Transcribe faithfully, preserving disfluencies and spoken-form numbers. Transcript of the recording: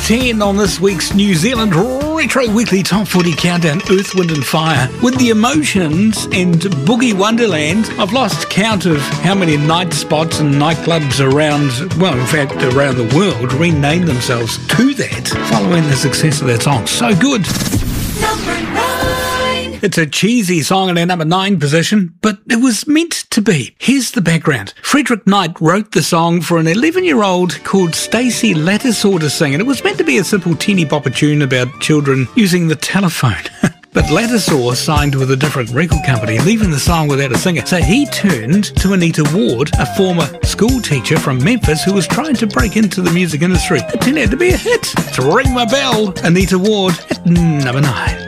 ten on this week's New Zealand Retro Weekly Top forty Countdown, Earth, Wind and Fire. With The Emotions and Boogie Wonderland, I've lost count of how many night spots and nightclubs around, well, in fact, around the world renamed themselves to that, following the success of that song. So good. Number nine. It's a cheesy song in our number nine position, but it was meant to be. Here's the background. Frederick Knight wrote the song for an eleven-year-old called Stacey Lattisaw to sing, and it was meant to be a simple teeny bopper tune about children using the telephone. But Lattisaw signed with a different record company, leaving the song without a singer. So he turned to Anita Ward, a former school teacher from Memphis who was trying to break into the music industry. It turned out to be a hit. So ring my bell, Anita Ward at number nine.